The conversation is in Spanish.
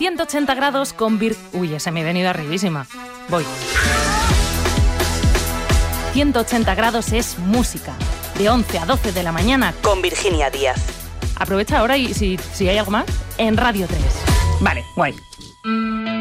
180 grados con Uy, ese me he venido arribísima. Voy. 180 grados es música. De 11 a 12 de la mañana con Virginia Díaz. Aprovecha ahora y si hay algo más, en Radio 3. Vale, guay.